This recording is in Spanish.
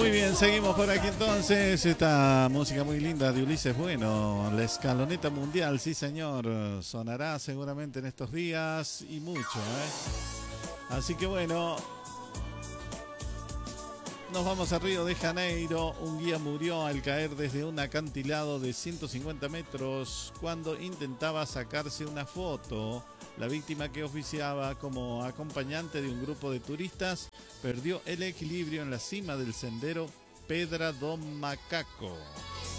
Muy bien, seguimos por aquí entonces. Esta música muy linda de Ulises Bueno, la escaloneta mundial, sí señor, sonará seguramente en estos días y mucho, Así que bueno, nos vamos a Río de Janeiro. Un guía murió al caer desde un acantilado de 150 metros cuando intentaba sacarse una foto. La víctima, que oficiaba como acompañante de un grupo de turistas, perdió el equilibrio en la cima del sendero Pedra do Macaco.